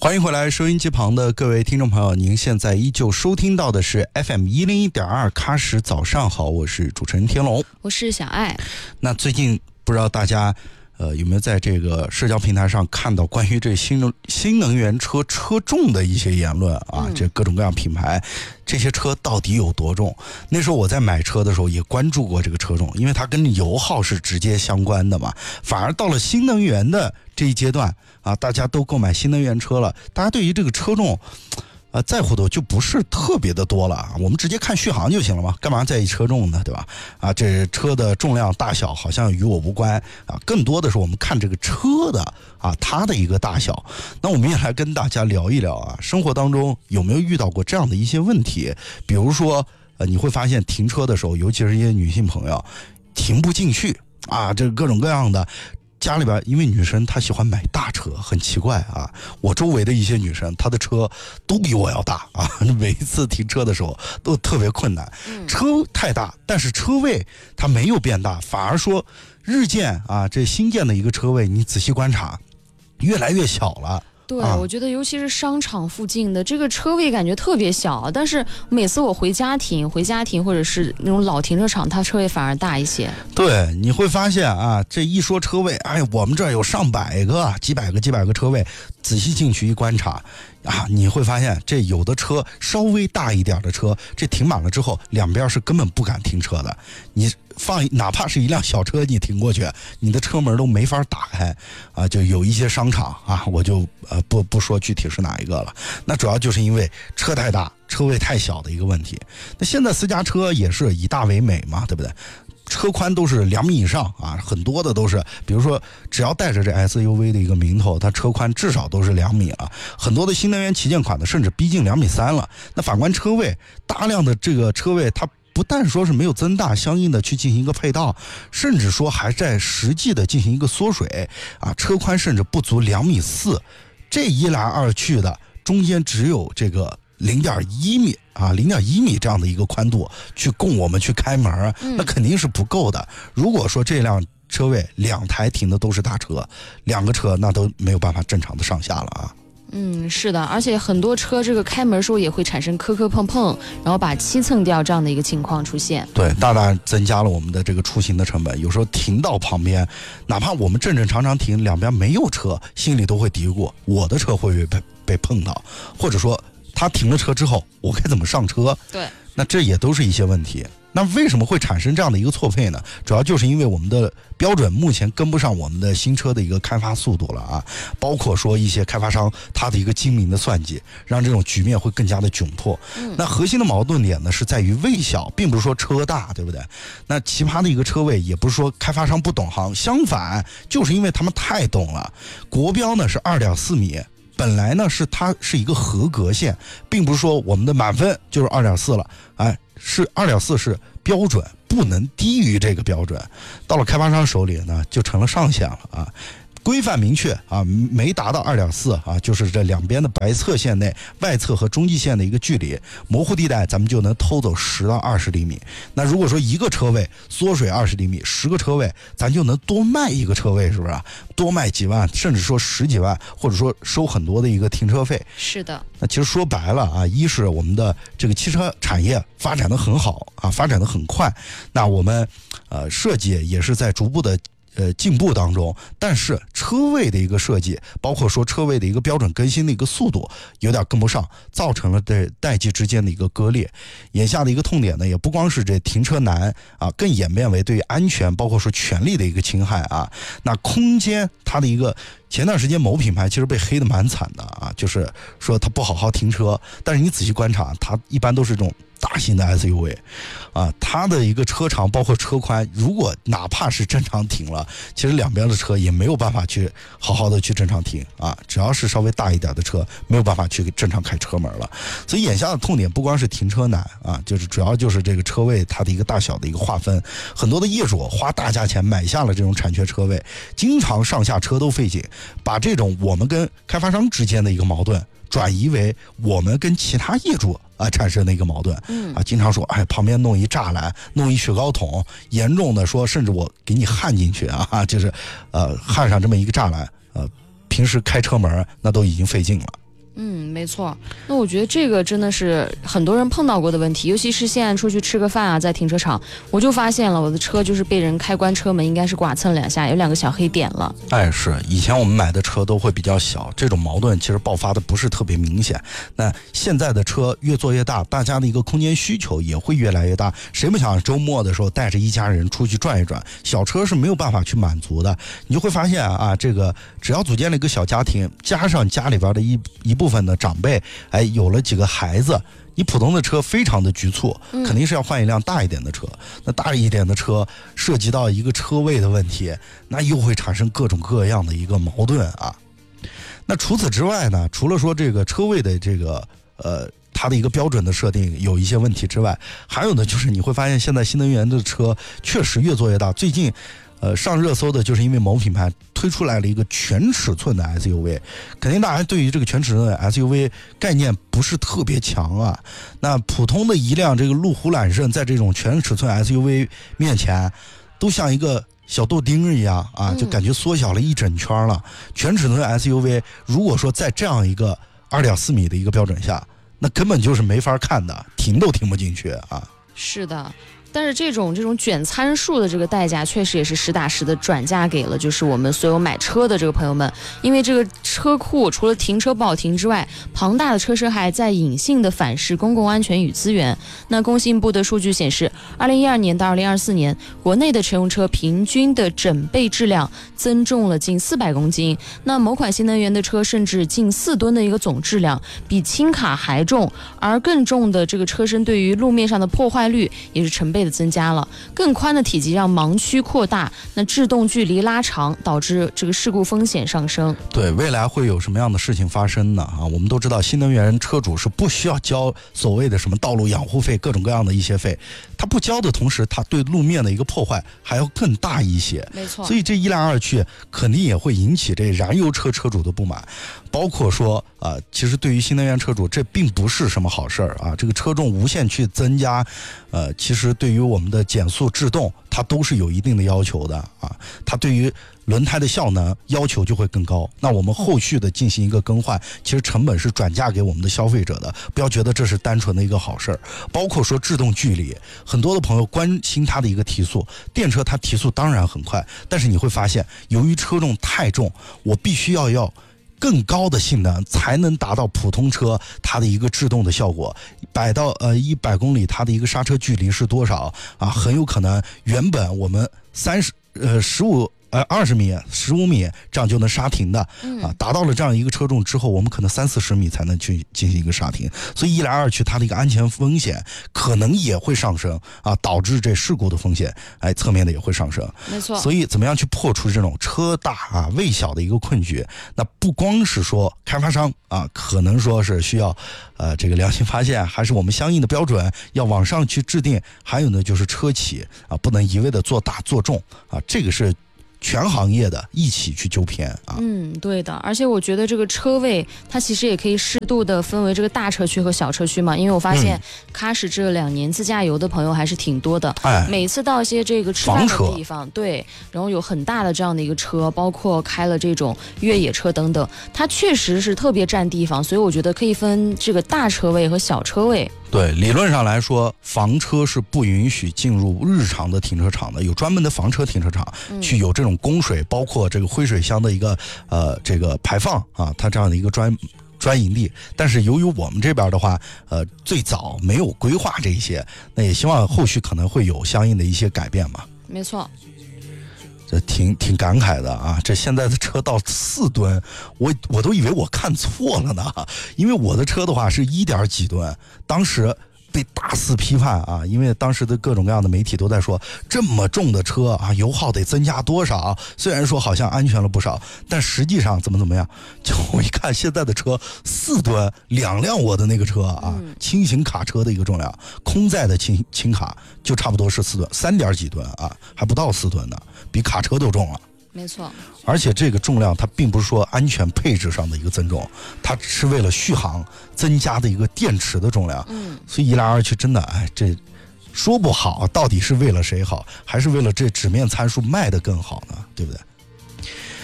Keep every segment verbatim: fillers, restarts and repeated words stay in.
欢迎回来，收音机旁的各位听众朋友，您现在依旧收听到的是 F M 一零一点二喀什早上好，我是主持人天龙， 我是小爱。 那最近不知道大家呃有没有在这个社交平台上看到关于这新能新能源车车重的一些言论啊？这各种各样品牌，这些车到底有多重？那时候我在买车的时候也关注过这个车重，因为它跟油耗是直接相关的嘛。反而到了新能源的这一阶段啊，大家都购买新能源车了，大家对于这个车重呃，在乎的就不是特别的多了啊，我们直接看续航就行了嘛，干嘛在意车重呢，对吧？啊，这车的重量大小好像与我无关啊，更多的是我们看这个车的啊，它的一个大小。那我们也来跟大家聊一聊啊，生活当中有没有遇到过这样的一些问题？比如说，呃，你会发现停车的时候，尤其是一些女性朋友停不进去啊，这各种各样的。家里边，因为女生她喜欢买大车，很奇怪啊。我周围的一些女生，她的车都比我要大啊，每一次停车的时候都特别困难。车太大，但是车位它没有变大，反而说日渐啊，这新建的一个车位，你仔细观察，越来越小了。 对、啊，我觉得尤其是商场附近的这个车位感觉特别小，但是每次我回家停、回家停或者是那种老停车场，它车位反而大一些。 对，你会发现啊，这一说车位，哎，我们这儿有上百个、几百个、几百个车位，仔细进去一观察。啊，你会发现这有的车稍微大一点的车，这停满了之后，两边是根本不敢停车的。你放哪怕是一辆小车，你停过去，你的车门都没法打开啊。就有一些商场啊，我就呃不不说具体是哪一个了。那主要就是因为车太大，车位太小的一个问题。那现在私家车也是以大为美嘛，对不对？车宽都是两米以上啊，很多的都是，比如说只要带着这 S U V 的一个名头，它车宽至少都是两米了。很多的新能源旗舰款的甚至逼近两米三了。那反观车位，大量的这个车位它不但说是没有增大，相应的去进行一个配套，甚至说还在实际的进行一个缩水啊，车宽甚至不足两米四，这一来二去的，中间只有这个零点一米啊，零点一米这样的一个宽度去供我们去开门，那肯定是不够的。如果说这辆车位两台停的都是大车，两个车那都没有办法正常的上下了啊。 嗯，是的，而且很多车这个开门时候也会产生磕磕碰碰，然后把漆蹭掉这样的一个情况出现。 对，大大增加了我们的这个出行的成本。有时候停到旁边，哪怕我们正正常常停，两边没有车，心里都会嘀咕，我的车会不会被被碰到，或者说他停了车之后，我该怎么上车？ 对， 那这也都是一些问题。那为什么会产生这样的一个错配呢？主要就是因为我们的标准目前跟不上我们的新车的一个开发速度了啊，包括说一些开发商他的一个精明的算计，让这种局面会更加的窘迫。嗯、那核心的矛盾点呢是在于位小，并不是说车大，对不对？那奇葩的一个车位也不是说开发商不懂行，相反就是因为他们太懂了。国标呢是 二点四米。本来呢是它是一个合格线，并不是说我们的满分就是 二点四 了，哎，是 二点四 是标准，不能低于这个标准。到了开发商手里呢，就成了上限了啊。规范明确啊，没达到 二点四 啊，就是这两边的白侧线内外侧和中继线的一个距离模糊地带，咱们就能偷走十到二十厘米。那如果说一个车位缩水二十厘米，十个车位咱就能多卖一个车位，是不是？多卖几万，甚至说十几万，或者说收很多的一个停车费。 是的。 那其实说白了啊，一是我们的这个汽车产业发展的很好啊，发展的很快，那我们呃设计也是在逐步的呃，进步当中，但是车位的一个设计，包括说车位的一个标准更新的一个速度有点跟不上，造成了这代际之间的一个割裂。眼下的一个痛点呢，也不光是这停车难啊，更演变为对安全包括说权利的一个侵害啊。那空间它的一个，前段时间某品牌其实被黑的蛮惨的啊，就是说它不好好停车，但是你仔细观察，它一般都是这种大型的 S U V 啊，它的一个车长包括车宽，如果哪怕是正常停了，其实两边的车也没有办法去好好的去正常停啊，只要是稍微大一点的车没有办法去正常开车门了。所以眼下的痛点不光是停车难啊，就是主要就是这个车位它的一个大小的一个划分。很多的业主花大价钱买下了这种产权车位，经常上下车都费劲，把这种我们跟开发商之间的一个矛盾转移为我们跟其他业主啊产生的一个矛盾。嗯啊，经常说哎旁边弄一栅栏，弄一雪糕桶，严重的说甚至我给你焊进去啊，就是呃焊上这么一个栅栏，呃平时开车门那都已经费劲了。 嗯，没错。那我觉得这个真的是很多人碰到过的问题，尤其是现在出去吃个饭啊，在停车场，我就发现了我的车就是被人开关车门，应该是剐蹭两下，有两个小黑点了。 哎，是以前我们买的车都会比较小，这种矛盾其实爆发的不是特别明显。那现在的车越做越大，大家的一个空间需求也会越来越大。谁不想周末的时候带着一家人出去转一转？小车是没有办法去满足的。你就会发现啊，这个只要组建了一个小家庭，加上家里边的一一部分的长辈，哎，有了几个孩子，你普通的车非常的局促，肯定是要换一辆大一点的车。那大一点的车涉及到一个车位的问题，那又会产生各种各样的一个矛盾啊。那除此之外呢，除了说这个车位的这个呃它的一个标准的设定有一些问题之外，还有呢就是你会发现现在新能源的车确实越做越大。最近呃，上热搜的就是因为某品牌推出来了一个全尺寸的 S U V， 肯定大家对于这个全尺寸的 S U V 概念不是特别强啊。那普通的一辆这个路虎揽胜，在这种全尺寸 S U V 面前，都像一个小豆丁一样啊，就感觉缩小了一整圈了。嗯、全尺寸 S U V 如果说在这样一个 二点四米的一个标准下，那根本就是没法看的，停都停不进去啊。 是的。但是这种这种卷参数的这个代价，确实也是实打实的转嫁给了就是我们所有买车的这个朋友们。因为这个车库除了停车不好停之外，庞大的车身还在隐性的反噬公共安全与资源。那工信部的数据显示，二零一二年到二零二四年，国内的乘用车平均的整备质量增重了近四百公斤。那某款新能源的车甚至近四吨的一个总质量，比轻卡还重。而更重的这个车身对于路面上的破坏率也是成倍的增加了，更宽的体积让盲区扩大，那制动距离拉长，导致这个事故风险上升。 对，未来会有什么样的事情发生呢？啊，我们都知道新能源车主是不需要交所谓的什么道路养护费，各种各样的一些费，他不交的同时，他对路面的一个破坏还要更大一些。 没错， 所以这一来二去，肯定也会引起这燃油车车主的不满。包括说啊、呃，其实对于新能源车主，这并不是什么好事儿啊。这个车重无限去增加，呃，其实对于我们的减速制动，它都是有一定的要求的啊。它对于轮胎的效能要求就会更高。那我们后续的进行一个更换，其实成本是转嫁给我们的消费者的，不要觉得这是单纯的一个好事儿。包括说制动距离，很多的朋友关心它的一个提速，电车它提速当然很快，但是你会发现，由于车重太重，我必须要要。更高的性能才能达到普通车它的一个制动的效果。百到呃一百公里，它的一个刹车距离是多少啊？很有可能原本我们三十呃十五。呃，二十米、十五米这样就能刹停的啊，达到了这样一个车重之后，我们可能三四十米才能去进行一个刹停，所以一来二去，它的一个安全风险可能也会上升啊，导致这事故的风险，哎，侧面的也会上升。 没错。 所以怎么样去破除这种车大啊位小的一个困局？那不光是说开发商啊，可能说是需要呃这个良心发现，还是我们相应的标准要往上去制定，还有呢就是车企啊，不能一味的做大做重啊，这个是。全行业的一起去纠偏啊， 嗯，对的，而且我觉得这个车位它其实也可以适度的分为这个大车区和小车区嘛，因为我发现喀什这两年自驾游的朋友还是挺多的， 哎， 每次到一些这个吃饭的地方，对，然后有很大的这样的一个车，包括开了这种越野车等等，它确实是特别占地方，所以我觉得可以分这个大车位和小车位。 对，理论上来说，房车是不允许进入日常的停车场的，有专门的房车停车场，嗯、去有这种供水，包括这个灰水箱的一个呃这个排放啊，它这样的一个专专营地。但是由于我们这边的话，呃，最早没有规划这些，那也希望后续可能会有相应的一些改变嘛。 没错。 这挺挺感慨的啊！这现在的车到四吨，我我都以为我看错了呢，因为我的车的话是一点几吨，当时被大肆批判啊！因为当时的各种各样的媒体都在说，这么重的车啊，油耗得增加多少？虽然说好像安全了不少，但实际上怎么怎么样？就我一看现在的车四吨，两辆我的那个车啊，轻型卡车的一个重量，空载的轻轻卡就差不多是四吨，三点几吨啊，还不到四吨呢。比卡车都重了， 没错。 而且这个重量它并不是说安全配置上的一个增重，它是为了续航增加的一个电池的重量。嗯，所以一来二去，真的，哎，这说不好到底是为了谁好，还是为了这纸面参数卖得更好呢？对不对？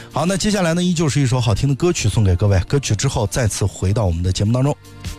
好，那接下来呢，依旧是一首好听的歌曲送给各位。歌曲之后，再次回到我们的节目当中。